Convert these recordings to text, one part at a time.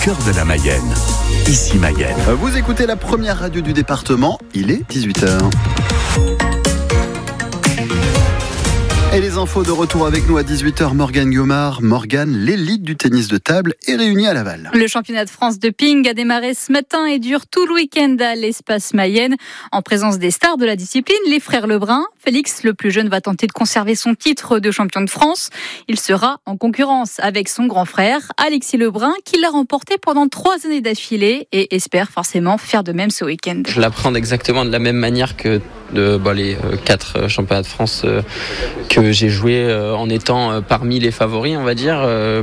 cœur de la Mayenne. Ici Mayenne. Vous écoutez la première radio du département, il est 18h. Et les infos de retour avec nous à 18h, Morgane Guiomard. Morgane, l'élite du tennis de table est réunie à Laval. Le championnat de France de ping a démarré ce matin et dure tout le week-end à l'espace Mayenne. En présence des stars de la discipline, les frères Lebrun. Félix, le plus jeune, va tenter de conserver son titre de champion de France. Il sera en concurrence avec son grand frère, Alexis Lebrun, qui l'a remporté pendant 3 années d'affilée et espère forcément faire de même ce week-end. Je l'appréhende exactement de la même manière que les 4 championnats de France que j'ai joué en étant parmi les favoris, on va dire.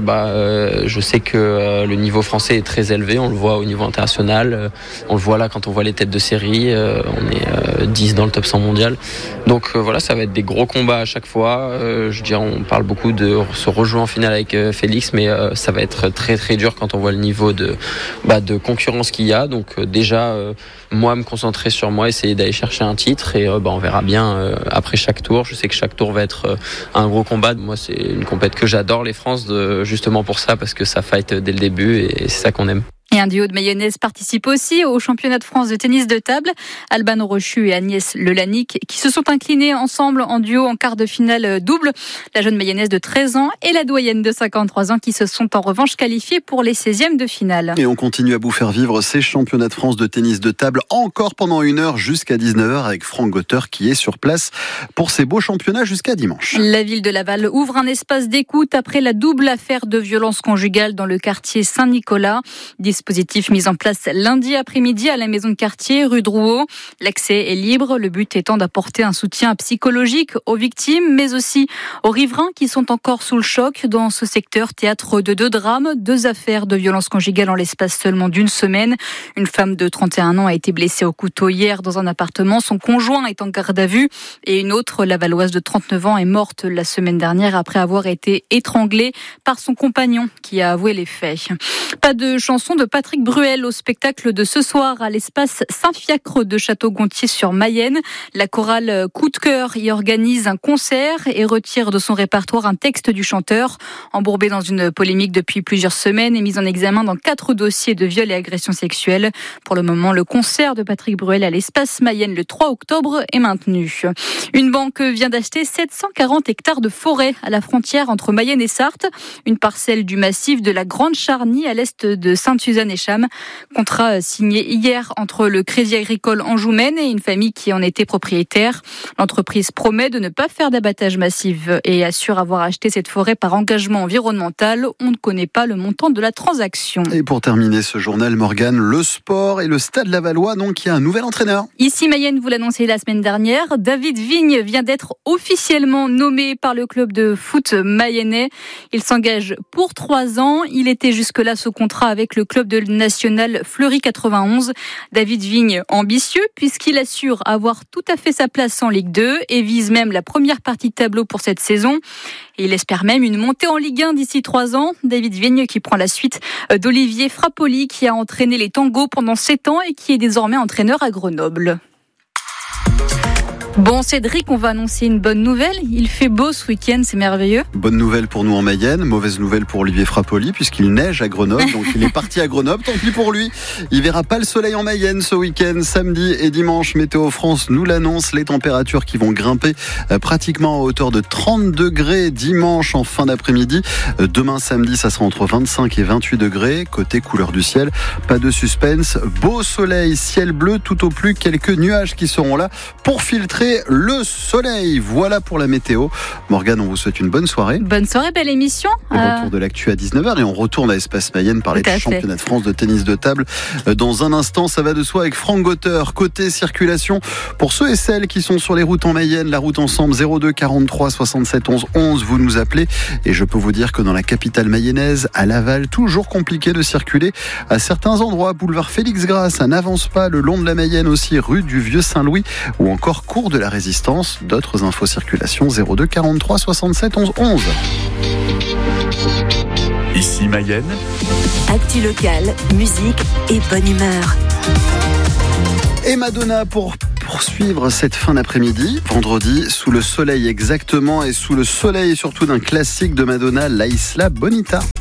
Je sais que le niveau français est très élevé, on le voit au niveau international, on le voit là quand on voit les têtes de série, on est 10 dans le top 100 mondial. Donc voilà, ça va être des gros combats à chaque fois. On parle beaucoup de se rejouer en finale avec Félix, mais ça va être très très dur quand on voit le niveau de concurrence qu'il y a. Donc déjà, moi me concentrer sur moi, essayer d'aller chercher un titre et on verra bien après chaque tour. Je sais que chaque tour va être un gros combat. Moi, c'est une compète que j'adore, les France, justement pour ça, parce que ça fight dès le début et c'est ça qu'on aime. Et un duo de mayonnaises participe aussi au championnat de France de tennis de table. Albano Rochu et Agnès Lelanic qui se sont inclinés ensemble en duo en quart de finale double. La jeune mayonnaise de 13 ans et la doyenne de 53 ans qui se sont en revanche qualifiées pour les 16e de finale. Et on continue à vous faire vivre ces championnats de France de tennis de table encore pendant 1 heure jusqu'à 19h avec Franck Gotter qui est sur place pour ces beaux championnats jusqu'à dimanche. La ville de Laval ouvre un espace d'écoute après la double affaire de violence conjugale dans le quartier Saint-Nicolas. Dispositif mis en place lundi après-midi à la maison de quartier rue Drouot. L'accès est libre, le but étant d'apporter un soutien psychologique aux victimes, mais aussi aux riverains qui sont encore sous le choc dans ce secteur théâtre de 2 drames, 2 affaires de violence conjugale en l'espace seulement d'1 semaine. Une femme de 31 ans a été blessée au couteau hier dans un appartement, son conjoint est en garde à vue et une autre, lavalloise de 39 ans, est morte la semaine dernière après avoir été étranglée par son compagnon qui a avoué les faits. Pas de chanson de Patrick Bruel au spectacle de ce soir à l'espace Saint-Fiacre de Château-Gontier-sur-Mayenne. La chorale Coup de cœur y organise un concert et retire de son répertoire un texte du chanteur. Embourbé dans une polémique depuis plusieurs semaines et mis en examen dans 4 dossiers de viol et agression sexuelle. Pour le moment, le concert de Patrick Bruel à l'espace Mayenne le 3 octobre est maintenu. Une banque vient d'acheter 740 hectares de forêt à la frontière entre Mayenne et Sarthe. Une parcelle du massif de la Grande Charnie à l'est de Sainte-Suzanne-et-Cham. Contrat signé hier entre le Crédit Agricole Anjou-Maine et une famille qui en était propriétaire. L'entreprise promet de ne pas faire d'abattage massif et assure avoir acheté cette forêt par engagement environnemental. On ne connaît pas le montant de la transaction. Et pour terminer ce journal, Morgane, le sport et le Stade Lavallois, donc il y a un nouvel entraîneur. Ici Mayenne, vous l'annoncez la semaine dernière, David Vigne vient d'être officiellement nommé par le club de foot mayennais. Il s'engage pour 3 ans. Il était jusque-là sous contrat avec le club de national Fleury 91. David Vigne, ambitieux puisqu'il assure avoir tout à fait sa place en Ligue 2 et vise même la première partie de tableau pour cette saison. Et il espère même une montée en Ligue 1 d'ici 3 ans. David Vigne qui prend la suite d'Olivier Frappoli qui a entraîné les Tangos pendant 7 ans et qui est désormais entraîneur à Grenoble. Bon Cédric, on va annoncer une bonne nouvelle. Il fait beau ce week-end, c'est merveilleux. Bonne nouvelle pour nous en Mayenne, mauvaise nouvelle pour Olivier Frappoli puisqu'il neige à Grenoble, donc il est parti à Grenoble, tant pis pour lui. Il verra pas le soleil en Mayenne ce week-end, samedi et dimanche. Météo France nous l'annonce, les températures qui vont grimper pratiquement à hauteur de 30 degrés dimanche en fin d'après-midi. Demain samedi, ça sera entre 25 et 28 degrés. Côté couleur du ciel, pas de suspense. Beau soleil, ciel bleu, tout au plus quelques nuages qui seront là pour filtrer le soleil. Voilà pour la météo. Morgane, on vous souhaite une bonne soirée. Bonne soirée, belle émission. Le retour de l'actu à 19h et on retourne à Espace Mayenne parler des championnats de France de tennis de table. Dans un instant, ça va de soi avec Franck Gotter. Côté circulation, pour ceux et celles qui sont sur les routes en Mayenne, la route ensemble 02 43 67 11 11, vous nous appelez et je peux vous dire que dans la capitale mayonnaise, à Laval, toujours compliqué de circuler à certains endroits. Boulevard Félix Grasse, ça n'avance pas le long de la Mayenne aussi, rue du Vieux Saint-Louis ou encore cours de la Résistance. D'autres infos circulation 02 43 67 11 11. Ici Mayenne. Actu locale, musique et bonne humeur. Et Madonna pour poursuivre cette fin d'après-midi, vendredi, sous le soleil exactement et sous le soleil surtout d'un classique de Madonna, La Isla Bonita.